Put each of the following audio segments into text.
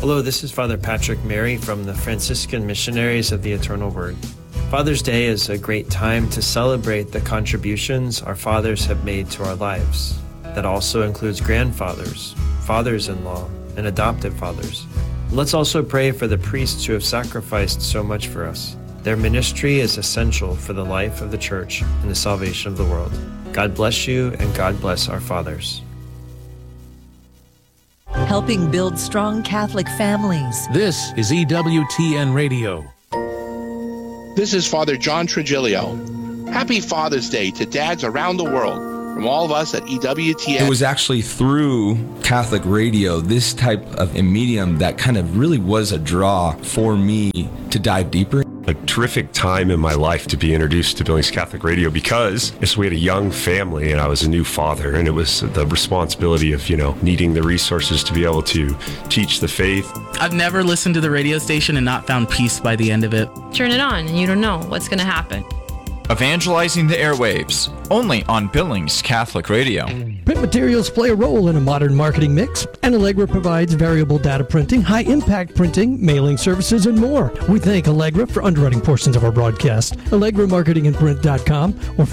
Hello, this is Father Patrick Mary from the Franciscan Missionaries of the Eternal Word. Father's Day is a great time to celebrate the contributions our fathers have made to our lives. That also includes grandfathers, fathers-in-law, and adoptive fathers. Let's also pray for the priests who have sacrificed so much for us. Their ministry is essential for the life of the Church and the salvation of the world. God bless you, and God bless our fathers. Helping build strong Catholic families. This is EWTN Radio. This is Father John Trigilio. Happy Father's Day to dads around the world from all of us at EWTN. It was actually through Catholic radio, this type of a medium, that kind of really was a draw for me to dive deeper. A terrific time in my life to be introduced to Billings Catholic Radio because we had a young family and I was a new father, and it was the responsibility of, needing the resources to be able to teach the faith. I've never listened to the radio station and not found peace by the end of it. Turn it on and you don't know what's going to happen. Evangelizing the airwaves, only on Billings Catholic Radio. Print materials play a role in a modern marketing mix, and Allegra provides variable data printing, high-impact printing, mailing services, and more. We thank Allegra for underwriting portions of our broadcast. AllegraMarketingandPrint.com or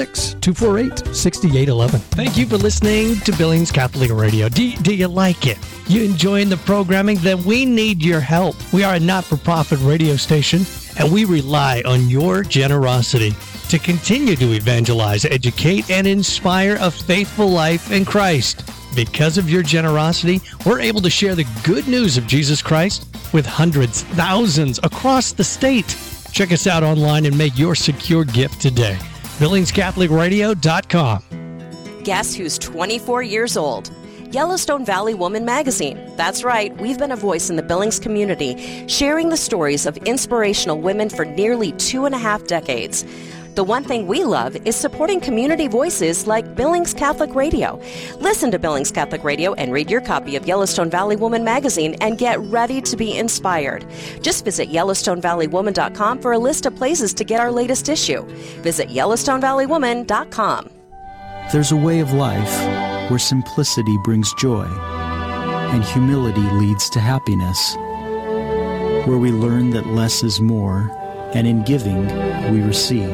406-248-6811. Thank you for listening to Billings Catholic Radio. Do you like it? You enjoying the programming? Then we need your help. We are a not-for-profit radio station, and we rely on your generosity to continue to evangelize, educate, and inspire a faithful life in Christ. Because of your generosity, we're able to share the good news of Jesus Christ with hundreds, thousands across the state. Check us out online and make your secure gift today. BillingsCatholicRadio.com. Guess who's 24 years old? Yellowstone Valley Woman Magazine. That's right, we've been a voice in the Billings community, sharing the stories of inspirational women for nearly 2.5 decades. The one thing we love is supporting community voices like Billings Catholic Radio. Listen to Billings Catholic Radio and read your copy of Yellowstone Valley Woman Magazine and get ready to be inspired. Just visit YellowstoneValleyWoman.com for a list of places to get our latest issue. Visit YellowstoneValleyWoman.com. There's a way of life where simplicity brings joy and humility leads to happiness, where we learn that less is more, and in giving, we receive.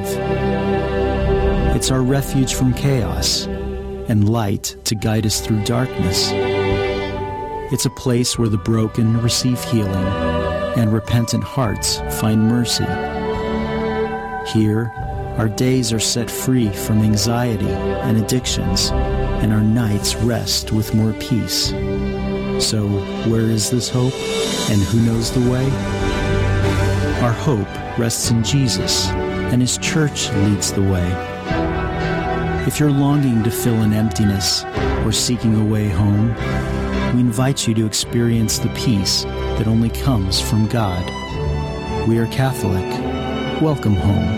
It's our refuge from chaos and light to guide us through darkness. It's a place where the broken receive healing and repentant hearts find mercy. Here, our days are set free from anxiety and addictions, and our nights rest with more peace. So, where is this hope, and who knows the way? Our hope rests in Jesus, and His church leads the way. If you're longing to fill an emptiness or seeking a way home, we invite you to experience the peace that only comes from God. We are Catholic. Welcome home.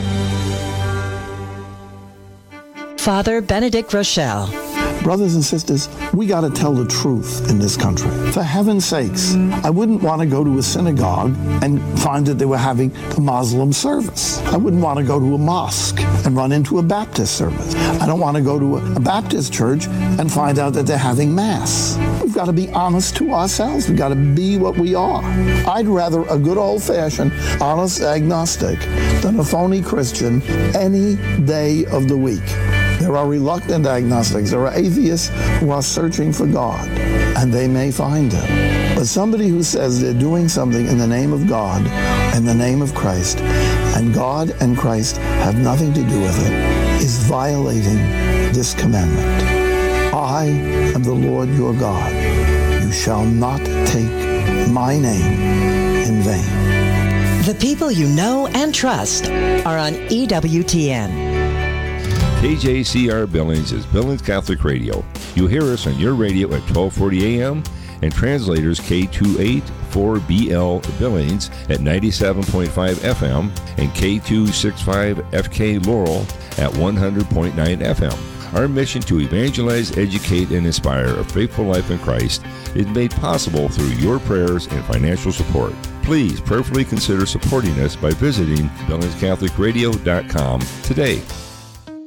Father Benedict Rochelle. Brothers and sisters, we got to tell the truth in this country. For heaven's sakes, I wouldn't want to go to a synagogue and find that they were having a Muslim service. I wouldn't want to go to a mosque and run into a Baptist service. I don't want to go to a Baptist church and find out that they're having Mass. We've got to be honest to ourselves. We've got to be what we are. I'd rather a good old-fashioned, honest agnostic than a phony Christian any day of the week. There are reluctant agnostics. There are atheists who are searching for God, and they may find Him. But somebody who says they're doing something in the name of God, in the name of Christ, and God and Christ have nothing to do with it, is violating this commandment. I am the Lord your God. You shall not take my name in vain. The people you know and trust are on EWTN. KJCR Billings is Billings Catholic Radio. You'll hear us on your radio at 1240 a.m. and translators K284BL Billings at 97.5 FM and K265FK Laurel at 100.9 FM. Our mission to evangelize, educate, and inspire a faithful life in Christ is made possible through your prayers and financial support. Please prayerfully consider supporting us by visiting BillingsCatholicRadio.com today.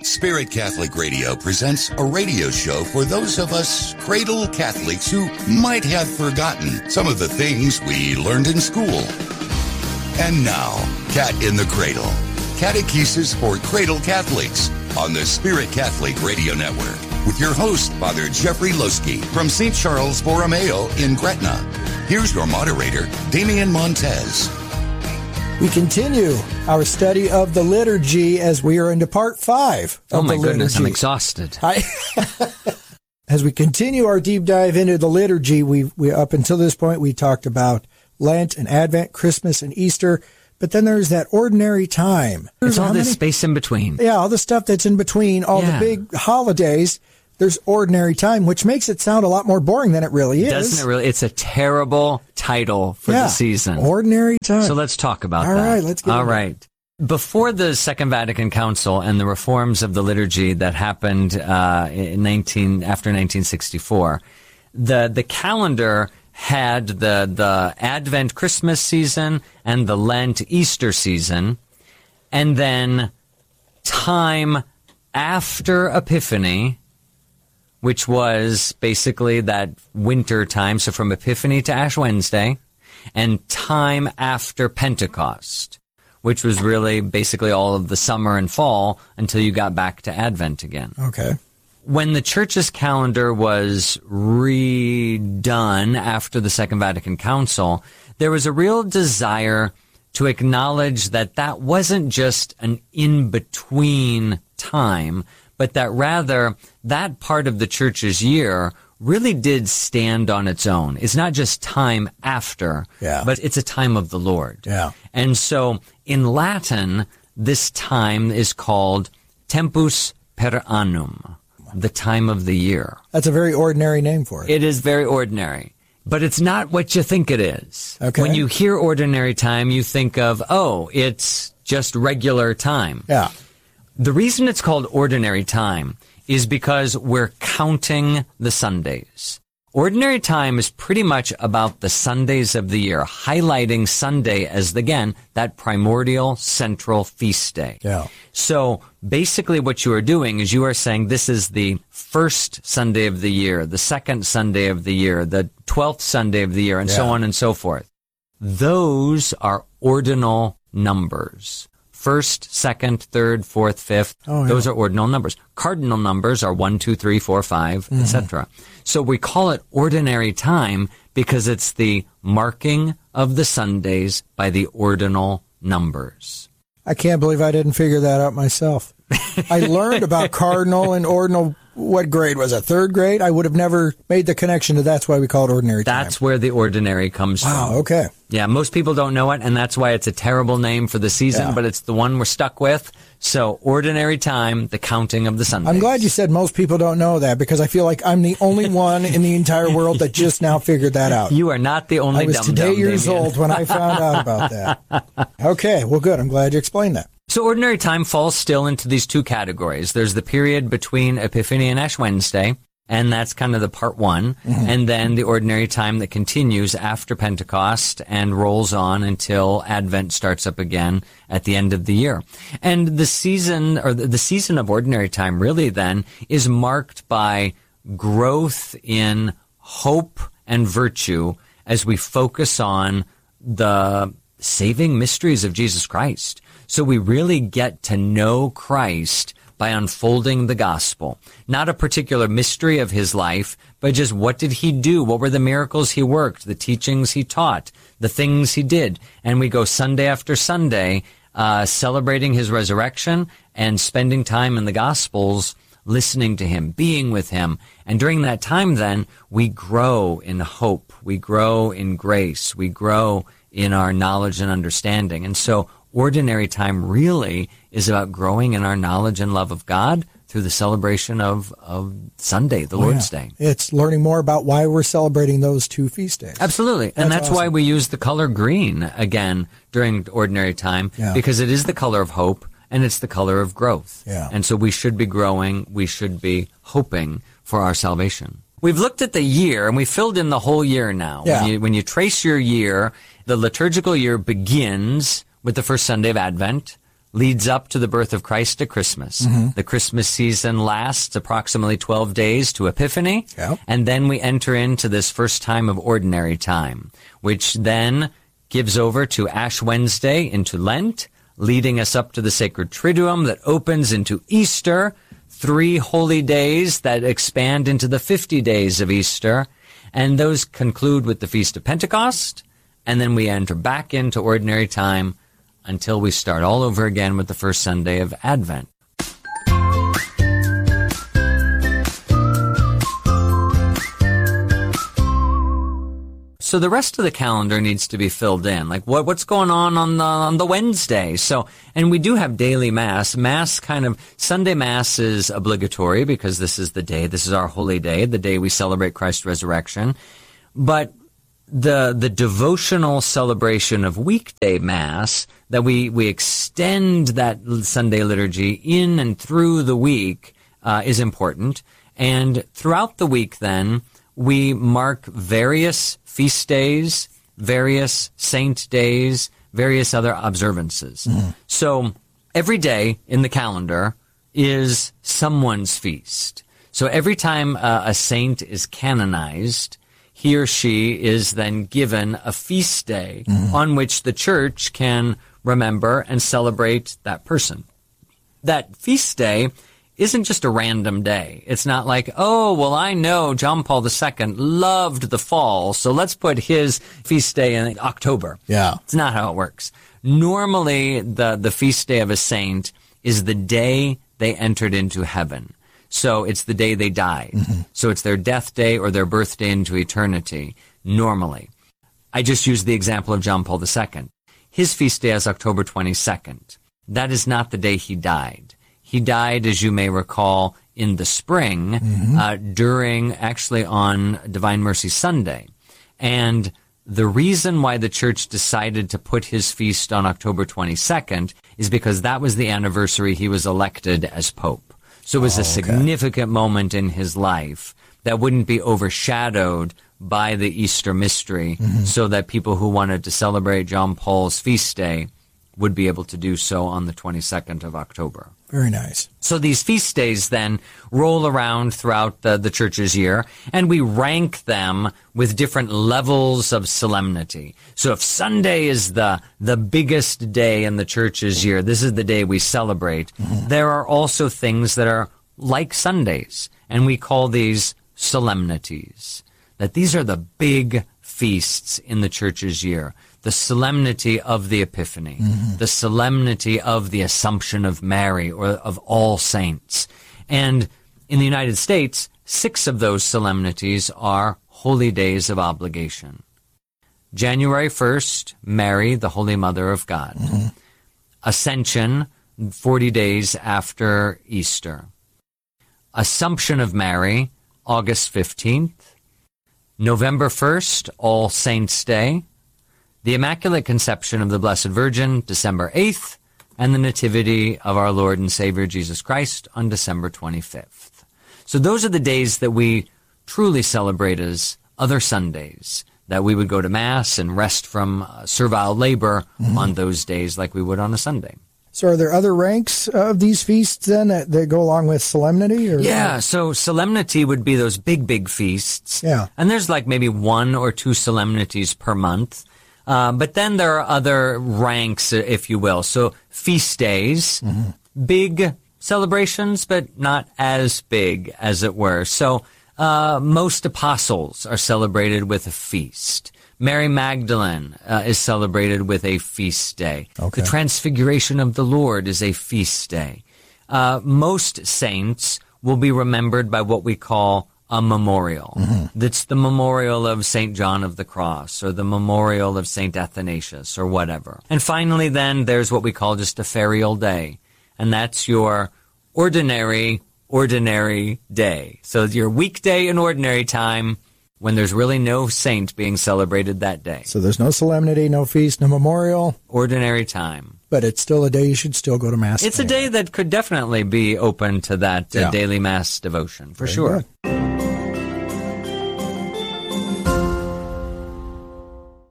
Spirit Catholic Radio presents a radio show for those of us cradle Catholics who might have forgotten some of the things we learned in school. And now, Cat in the Cradle, catechesis for cradle Catholics on the Spirit Catholic Radio Network with your host, Father Jeffrey Loski from St. Charles Borromeo in Gretna. Here's your moderator, Damian Montez. We continue our study of the liturgy as we are into part 5 of Oh my the goodness, liturgy. I'm exhausted. As we continue our deep dive into the liturgy, we up until this point we talked about Lent and Advent, Christmas and Easter, but then there's that ordinary time. It's all this space in between. Yeah, all the stuff that's in between, all the big holidays. There's ordinary time, which makes it sound a lot more boring than it really is. Doesn't it really? It's a terrible title for the season. Ordinary time. So let's talk about that. All right, let's get into it. Before the Second Vatican Council and the reforms of the liturgy that happened after 1964, the calendar had the Advent Christmas season and the Lent Easter season, and then time after Epiphany, which was basically that winter time, so from Epiphany to Ash Wednesday, and time after Pentecost, which was really basically all of the summer and fall until you got back to Advent again. Okay. When the Church's calendar was redone after the Second Vatican Council, there was a real desire to acknowledge that that wasn't just an in-between time, but that rather that part of the Church's year really did stand on its own. It's not just time after, but it's a time of the Lord. Yeah. And so in Latin, this time is called tempus per annum, the time of the year. That's a very ordinary name for it. It is very ordinary. But it's not what you think it is. Okay. When you hear ordinary time, you think of, oh, it's just regular time. Yeah. The reason it's called ordinary time is because we're counting the Sundays. Ordinary time is pretty much about the Sundays of the year, highlighting Sunday as, again, that primordial central feast day. Yeah. So basically what you are doing is you are saying this is the first Sunday of the year, the second Sunday of the year, the 12th Sunday of the year, and so on and so forth. Those are ordinal numbers. First, second, third, fourth, fifth. Those are ordinal numbers. Cardinal numbers are 1, 2, 3, 4, 5, etc. So we call it ordinary time because it's the marking of the Sundays by the ordinal numbers. I can't believe I didn't figure that out myself. I learned about cardinal and ordinal. What grade was it? Third grade? I would have never made the connection to that's why we call it ordinary time. That's where the ordinary comes from. Wow, okay. Yeah, most people don't know it, and that's why it's a terrible name for the season, but it's the one we're stuck with. So, ordinary time, the counting of the Sundays. I'm glad you said most people don't know that, because I feel like I'm the only one in the entire world that just now figured that out. You are not the only I was today years old when I found out about that. Okay, well, good. I'm glad you explained that. So ordinary time falls still into these two categories. There's the period between Epiphany and Ash Wednesday, and that's kind of the part one. And then the ordinary time that continues after Pentecost and rolls on until Advent starts up again at the end of the year. And the season, or the season of ordinary time really then is marked by growth in hope and virtue as we focus on the saving mysteries of Jesus Christ. So we really get to know Christ by unfolding the gospel. Not a particular mystery of his life, but just what did he do? What were the miracles he worked, the teachings he taught, the things he did? And we go Sunday after Sunday, celebrating his resurrection and spending time in the gospels, listening to him, being with him. And during that time then, we grow in hope, we grow in grace, we grow in our knowledge and understanding. And so ordinary time really is about growing in our knowledge and love of God through the celebration of Sunday, the Lord's Day. It's learning more about why we're celebrating those two feast days. Absolutely. And that's awesome. why we use the color green again during ordinary time, because it is the color of hope and it's the color of growth. Yeah. And so we should be growing, we should be hoping for our salvation. We've looked at the year, and we filled in the whole year now. Yeah. When you trace your year, the liturgical year begins with the first Sunday of Advent, leads up to the birth of Christ at Christmas. The Christmas season lasts approximately 12 days to Epiphany. And then we enter into this first time of ordinary time, which then gives over to Ash Wednesday into Lent, leading us up to the Sacred Triduum that opens into Easter, 3 holy days that expand into the 50 days of Easter. And those conclude with the Feast of Pentecost. And then we enter back into ordinary time until we start all over again with the first Sunday of Advent. So the rest of the calendar needs to be filled in. Like what's going on the Wednesday? So, and we do have daily Mass. Sunday Mass is obligatory because this is our holy day, the day we celebrate Christ's resurrection. But the devotional celebration of weekday Mass, that we extend that Sunday liturgy in and through the week, is important. And throughout the week then, we mark various feast days, various saint days, various other observances. So every day in the calendar is someone's feast. So every time a saint is canonized, he or she is then given a feast day on which the church can remember and celebrate that person. That feast day isn't just a random day. It's not like, oh, well, I know John Paul II loved the fall, so let's put his feast day in October. Yeah. It's not how it works. Normally, the feast day of a saint is the day they entered into heaven. So it's the day they died. So it's their death day or their birthday into eternity, normally. I just used the example of John Paul II. His feast day is October 22nd. That is not the day he died. He died, as you may recall, in the spring, actually on Divine Mercy Sunday. And the reason why the church decided to put his feast on October 22nd is because that was the anniversary he was elected as Pope. So it was a significant moment in his life that wouldn't be overshadowed by the Easter mystery, so that people who wanted to celebrate John Paul's feast day would be able to do so on the 22nd of October. Very nice. So these feast days then roll around throughout the church's year, and we rank them with different levels of solemnity. So if Sunday is the biggest day in the church's year, this is the day we celebrate, there are also things that are like Sundays, and we call these solemnities. That these are the big feasts in the church's year. The solemnity of the Epiphany, the solemnity of the Assumption of Mary or of All Saints. And in the United States, 6 of those solemnities are holy days of obligation. January 1st, Mary, the Holy Mother of God. Ascension, 40 days after Easter. Assumption of Mary, August 15th. November 1st, All Saints' Day. The Immaculate Conception of the Blessed Virgin, December 8th, and the Nativity of our Lord and Savior Jesus Christ on December 25th. So those are the days that we truly celebrate as other Sundays, that we would go to Mass and rest from servile labor on those days like we would on a Sunday. So are there other ranks of these feasts then that go along with solemnity? Or? Yeah, so solemnity would be those big feasts. Yeah. And there's like maybe 1 or 2 solemnities per month. But then there are other ranks, if you will. So feast days, big celebrations, but not as big, as it were. So most apostles are celebrated with a feast. Mary Magdalene is celebrated with a feast day. Okay. The Transfiguration of the Lord is a feast day. Most saints will be remembered by what we call a memorial. That's the memorial of St. John of the Cross or the memorial of St. Athanasius or whatever. And finally then there's what we call just a ferial day. And that's your ordinary day. So your weekday in ordinary time when there's really no saint being celebrated that day. So there's no solemnity, no feast, no memorial. Ordinary time. But it's still a day you should still go to Mass. It's a day that could definitely be open to that daily Mass devotion, for sure. Good.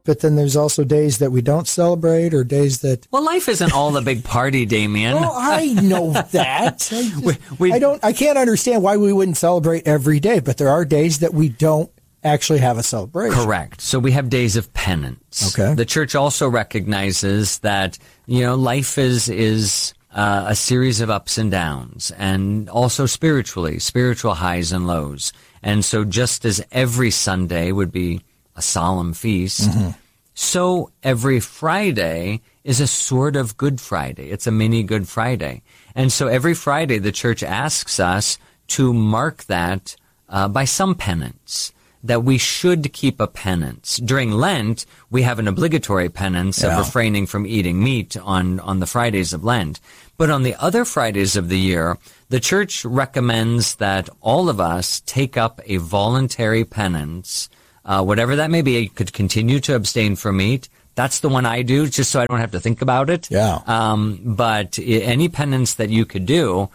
but then there's also days that we don't celebrate or days that... Well, life isn't all a big party, Damien. Oh, I know that. I can't understand why we wouldn't celebrate every day, but there are days that we don't actually have a celebration. Correct. So we have days of penance. Okay. The church also recognizes that, life is a series of ups and downs, and also spiritual highs and lows. And so just as every Sunday would be a solemn feast, so every Friday is a sort of Good Friday. It's a mini Good Friday. And so every Friday the church asks us to mark that by some penance, that we should keep a penance. During Lent, we have an obligatory penance of refraining from eating meat on the Fridays of Lent. But on the other Fridays of the year, the church recommends that all of us take up a voluntary penance, whatever that may be. You could continue to abstain from meat. That's the one I do, just so I don't have to think about it. But any penance that you could do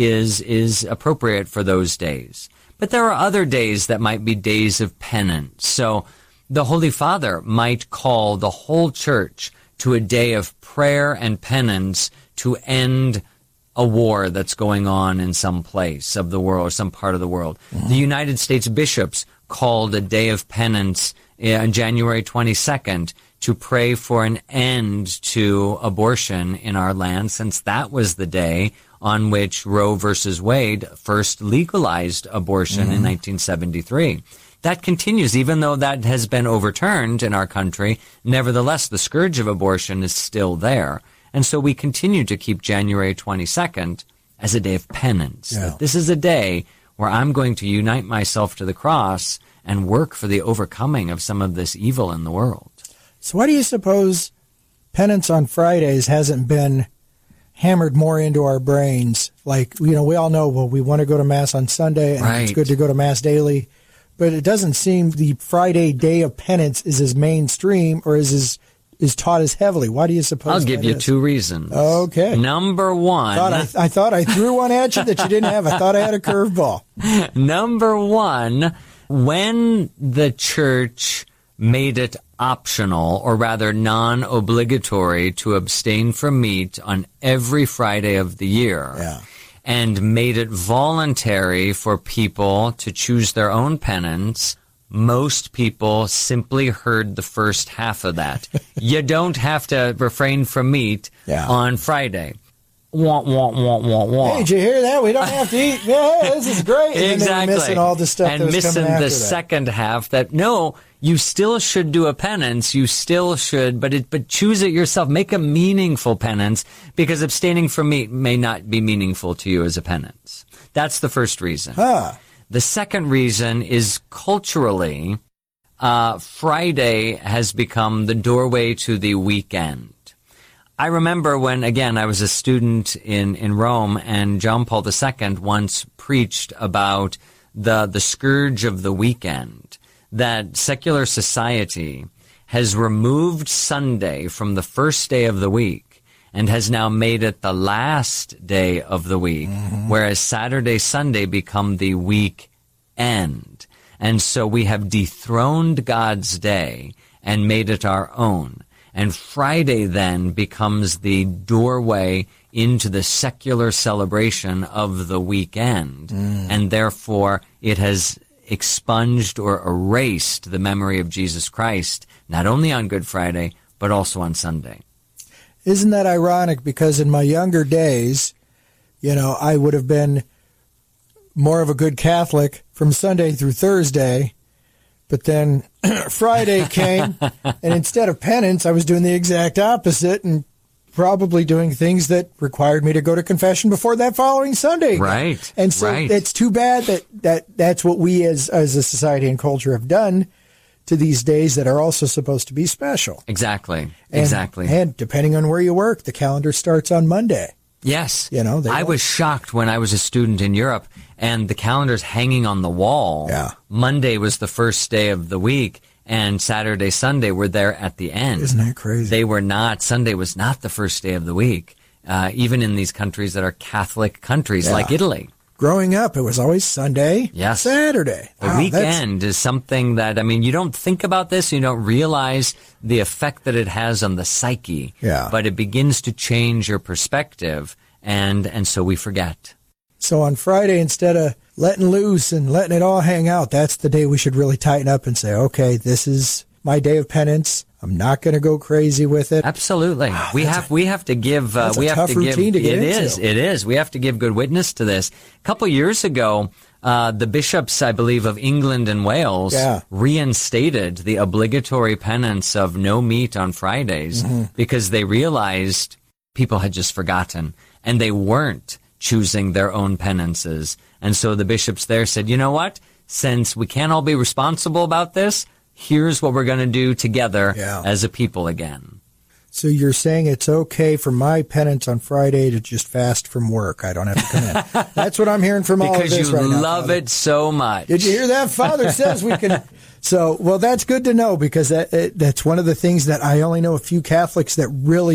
is appropriate for those days. But there are other days that might be days of penance. So the Holy Father might call the whole church to a day of prayer and penance to end a war that's going on in some place of the world, some part of the world. The United States bishops called a day of penance on January 22nd to pray for an end to abortion in our land, since that was the day on which Roe versus Wade first legalized abortion in 1973. That continues, even though that has been overturned in our country. Nevertheless, the scourge of abortion is still there. And so we continue to keep January 22nd as a day of penance. That this is a day where I'm going to unite myself to the cross and work for the overcoming of some of this evil in the world. So why do you suppose penance on Fridays hasn't been hammered more into our brains? Like, we all know, well, we want to go to Mass on Sunday, and it's good to go to Mass daily, but it doesn't seem the Friday day of penance is as mainstream or is taught as heavily. Why do you suppose I'll give you two reasons. Okay. Number one. I thought I threw one at you that you didn't have. I thought I had a curveball. Number one, when the church made it optional, or rather non-obligatory, to abstain from meat on every Friday of the year, and made it voluntary for people to choose their own penance, most people simply heard the first half of that. You don't have to refrain from meat on Friday. Wah, wah, wah, wah, wah. Hey, did you hear that? We don't have to eat. Yeah, this is great. And exactly. Then missing all the stuff and that was missing coming after the that. second half that, no, you still should do a penance. You still should, but choose it yourself. Make a meaningful penance, because abstaining from meat may not be meaningful to you as a penance. That's the first reason. The second reason is culturally, Friday has become the doorway to the weekend. I remember when, again, I was a student in Rome, and John Paul II once preached about the scourge of the weekend, that secular society has removed Sunday from the first day of the week and has now made it the last day of the week, whereas Saturday, Sunday become the weekend. And so we have dethroned God's day and made it our own. And Friday then becomes the doorway into the secular celebration of the weekend. And therefore, it has expunged or erased the memory of Jesus Christ, not only on Good Friday, but also on Sunday. Isn't that ironic? Because in my younger days, I would have been more of a good Catholic from Sunday through Thursday. But then Friday came, and instead of penance, I was doing the exact opposite and probably doing things that required me to go to confession before that following Sunday. Right. And so it's too bad that's what we as a society and culture have done to these days that are also supposed to be special. Exactly. And depending on where you work, the calendar starts on Monday. Yes. I was shocked when I was a student in Europe and the calendar's hanging on the wall. Monday was the first day of the week, and Saturday, Sunday were there at the end. Isn't that crazy? They were not. Sunday was not the first day of the week, even in these countries that are Catholic countries like Italy. growing up, it was always Sunday, Saturday. The weekend is something that, you don't think about this, you don't realize the effect that it has on the psyche. Yeah. But it begins to change your perspective, and so we forget. So on Friday, instead of letting loose and letting it all hang out, that's the day we should really tighten up and say, okay, this is my day of penance. I'm not going to go crazy with it. Absolutely. Wow, we have to give that's we a have tough to give routine to get it into. is. We have to give good witness to this. A couple years ago, the bishops, I believe, of England and Wales reinstated the obligatory penance of no meat on Fridays because they realized people had just forgotten and they weren't choosing their own penances. And so the bishops there said, you know what? Since we can't all be responsible about this, here's what we're going to do together as a people again. So you're saying it's okay for my penance on Friday to just fast from work. I don't have to come in. That's what I'm hearing from all of this because right now. you love it so much. Did you hear that? Father says we can. So, well, that's good to know because that's one of the things that I only know a few Catholics that really